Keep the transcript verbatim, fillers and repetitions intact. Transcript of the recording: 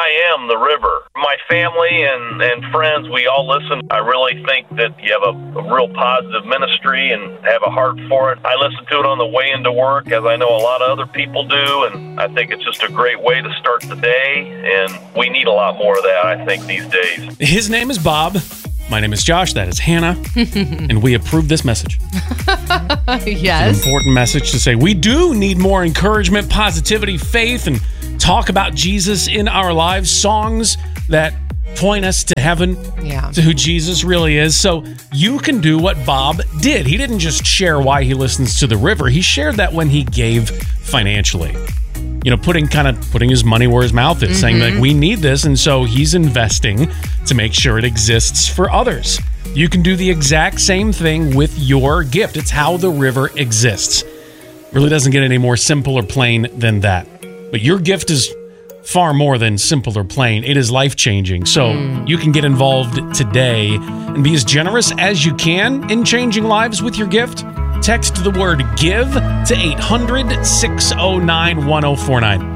I am the river. My family and, and friends, we all listen. I really think that you have a, a real positive ministry and have a heart for it. I listen to it on the way into work, as I know a lot of other people do, and I think it's just a great way to start the day, and we need a lot more of that, I think, these days. His name is Bob. My name is Josh. That is Hannah. And we approve this message. Yes. It's an important message to say we do need more encouragement, positivity, faith, and talk about Jesus in our lives. Songs that point us to heaven, yeah. to who Jesus really is. So you can do what Bob did. He didn't just share why he listens to the river. He shared that when he gave financially. You know, putting kind of putting his money where his mouth is, mm-hmm. saying like, we need this. And so he's investing to make sure it exists for others. You can do the exact same thing with your gift. It's how the river exists. It really doesn't get any more simple or plain than that. But your gift is far more than simple or plain. It is life-changing. So mm. you can get involved today and be as generous as you can in changing lives with your gift. Text the word GIVE to eight hundred, six oh nine, one oh four nine.